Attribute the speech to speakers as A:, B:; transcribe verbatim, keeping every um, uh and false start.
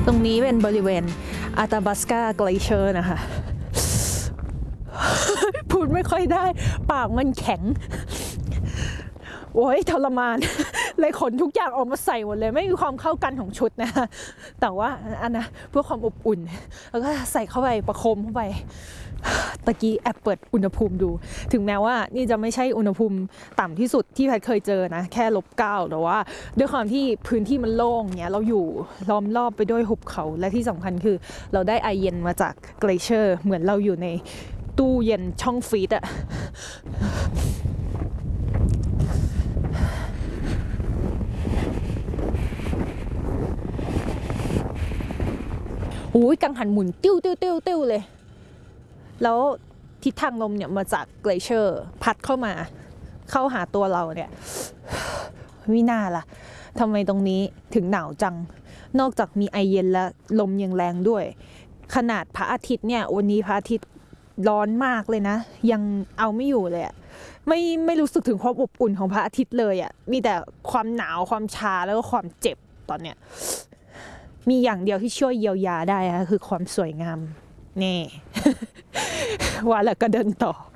A: ตรงนี้เป็นบริเวณอาตาบัสกาเกลเชอร์นะคะพูดไม่ค่อยได้ปากมันแข็งโอ้ยทรมานเลยขนทุกอย่างออกมาใส่หมดเลยไม่มีความเข้ากันของชุดนะแต่ว่าอันนะเพื่อความอบอุ่นแล้วก็ใส่เข้าไปประคมเข้าไปตะกี้แอบเปิดอุณหภูมิดูถึงแม้ว่านี่จะไม่ใช่อุณหภูมิต่ำที่สุดที่แพทเคยเจอนะแค่ลบเก้าแต่ว่าด้วยความที่พื้นที่มันโล่งเนี้ยเราอยู่ล้อมรอบไปด้วยหุบเขาและที่สำคัญคือเราได้ไอเย็นมาจากเกลเชอร์เหมือนเราอยู่ในตู้เย็นช่องฟรีซอะโอ้ยกังหันหมุนติ้วติ้วติ้วติ้วเลยแล้วทิศทางลมเนี่ยมาจากเกลเชอร์พัดเข้ามาเข้าหาตัวเราเนี่ยวิน่าล่ะทำไมตรงนี้ถึงหนาวจังนอกจากมีไอเย็นและลมยังแรงด้วยขนาดพระอาทิตย์เนี่ยวันนี้พระอาทิตย์ร้อนมากเลยนะยังเอาไม่อยู่เลยอะไม่ไม่รู้สึกถึงความอบอุ่นของพระอาทิตย์เลยอะมีแต่ความหนาวความชาแล้วก็ความเจ็บตอนเนี้ยมีอย่างเดียวที่ช่วยเยียวยาได้นะคือความสวยงามนี่ ว่าแล้วก็เดินต่อ